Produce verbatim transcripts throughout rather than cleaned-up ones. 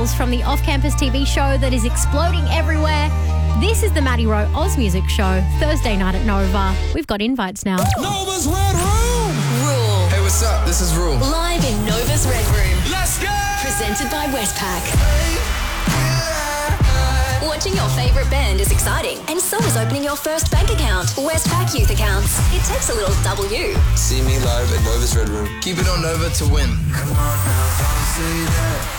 From the off-campus T V show that is exploding everywhere. This is the Maddie Rowe Oz Music Show, Thursday night at Nova. We've got invites now. Nova's Red Room! Rule. Hey, what's up? This is Rule. Live in Nova's Red Room. Let's go! Presented by Westpac. Watching your favourite band is exciting, and so is opening your first bank account. Westpac Youth Accounts. It takes a little W. See me live at Nova's Red Room. Keep it on Nova to win. Come on now, don't say that.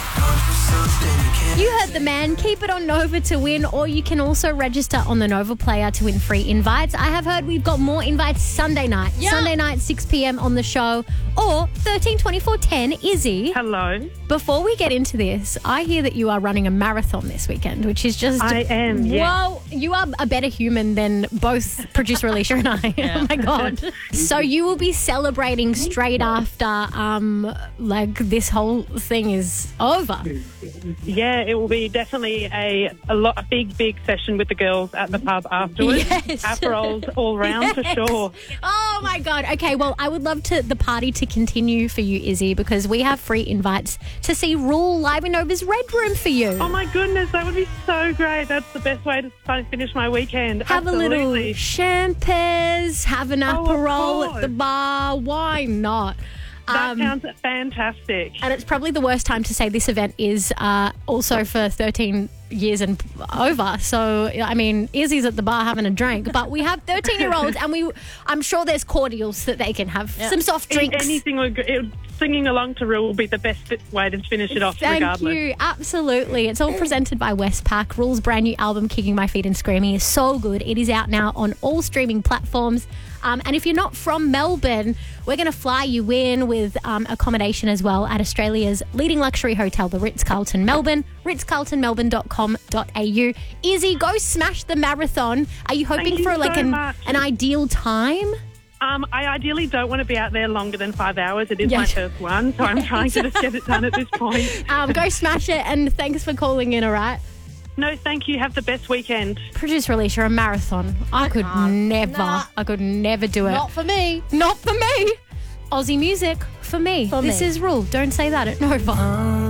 You heard the man. Keep it on Nova to win, or you can also register on the Nova Player to win free invites. I have heard we've got more invites Sunday night. Yeah. Sunday night, six p.m. on the show, or thirteen twenty-four ten. Izzy, Hello. before we get into this, I hear that you are running a marathon this weekend, which is just... I am, yes. Whoa, you are a better human than both producer Alicia and I. Oh, my God. So you will be celebrating straight after, um, like, this whole thing is over. Yeah, it will be definitely a a, lot, a big, big session with the girls at the pub afterwards. Yes. Aperols all round for Yes. sure. Oh, my God. Okay, well, I would love to the party to continue for you, Izzy, because we have free invites to see Rule live in Nova's Red Room for you. Oh my goodness, that would be so great. That's the best way to fin- finish my weekend. Have Absolutely. a little champers, have an Oh, of Aperol at course. the bar. Why not? That Um, sounds fantastic. And it's probably the worst time to say this event is uh, also for thirteen years and over. So, I mean, Izzy's at the bar having a drink, but we have thirteen-year-olds and we, I'm sure there's cordials that they can have, some soft drinks. Anything, would, it, singing along to Rule will be the best way to finish it off Thank regardless. you. Absolutely. It's all presented by Westpac. Rule's brand new album, Kicking My Feet and Screaming, is so good. It is out now on all streaming platforms. Um, and if you're not from Melbourne, we're going to fly you in with um, accommodation as well at Australia's leading luxury hotel, the Ritz-Carlton Melbourne, ritz carlton melbourne dot com dot a u. Izzy, go smash the marathon. Are you hoping Thank you for like so an, much. an ideal time? Um, I ideally don't want to be out there longer than five hours. It is Yeah. my first one, so I'm trying to just get it done at this point. Um, go smash it, and thanks for calling in, all right? No, thank you. Have the best weekend. Producer Alicia, a marathon. I could never, Nah. I could never do it. Not for me. Not for me. Aussie music for me. For this me. is Rule. Don't say that at Nova.